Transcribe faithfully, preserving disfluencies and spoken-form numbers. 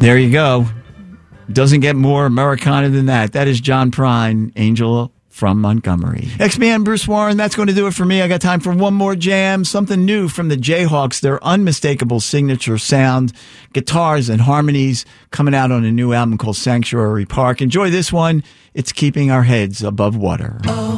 There you go. Doesn't get more Americana than that. That is John Prine, Angel from Montgomery. X-Man Bruce Warren, that's going to do it for me. I got time for one more jam. Something new from the Jayhawks, their unmistakable signature sound, guitars and harmonies coming out on a new album called Sanctuary Park. Enjoy this one. It's Keeping Our Heads Above Water. Oh.